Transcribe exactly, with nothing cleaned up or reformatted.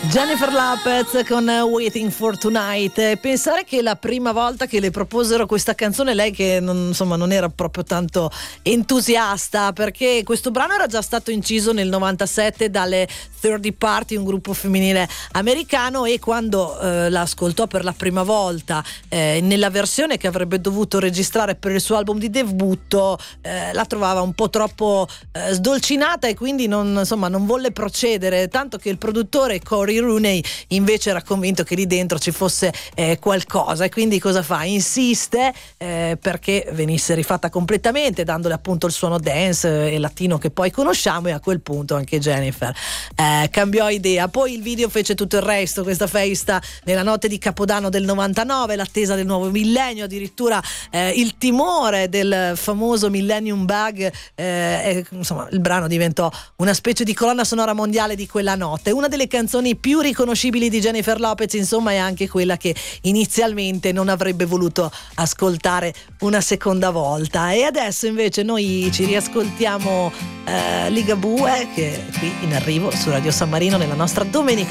Jennifer Lopez con Waiting for Tonight. Pensare che la prima volta che le proposero questa canzone, lei che non, insomma non era proprio tanto entusiasta, perché questo brano era già stato inciso nel novantasette dalle thirty Party, un gruppo femminile americano, e quando eh, la ascoltò per la prima volta eh, nella versione che avrebbe dovuto registrare per il suo album di debutto, eh, la trovava un po' troppo eh, sdolcinata, e quindi non, insomma, non volle procedere, tanto che il produttore Cory Rooney invece era convinto che lì dentro ci fosse eh, qualcosa, e quindi cosa fa? Insiste eh, perché venisse rifatta completamente, dandole appunto il suono dance e latino che poi conosciamo, e a quel punto anche Jennifer eh, cambiò idea. Poi il video fece tutto il resto, questa festa nella notte di Capodanno del novantanove, l'attesa del nuovo millennio, addirittura eh, il timore del famoso Millennium Bug, eh, e, insomma il brano diventò una specie di colonna sonora mondiale di quella notte. Una delle canzoni più riconoscibili di Jennifer Lopez, insomma, è anche quella che inizialmente non avrebbe voluto ascoltare una seconda volta. E adesso invece noi ci riascoltiamo eh, Ligabue, che è qui in arrivo su Radio San Marino nella nostra domenica